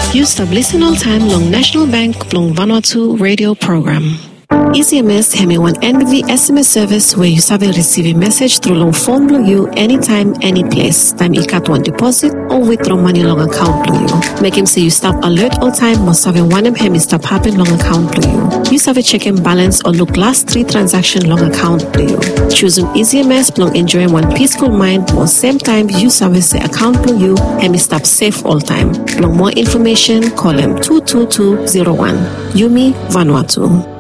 You stop listen all time long National Bank long Vanuatu radio program. EasyMS have one NBV SMS service where you save receive a message through long phone below you anytime, any place. Time you cut one deposit or withdraw money long account below you. Make him say you stop alert all time must have one him stop happen long account below you. You save checking balance or look last 3 transaction long account below you. Choosing EasyMS long enjoying one peaceful mind or same time you service the account below you and stop safe all time. Long more information call him 22201. Yumi Vanuatu.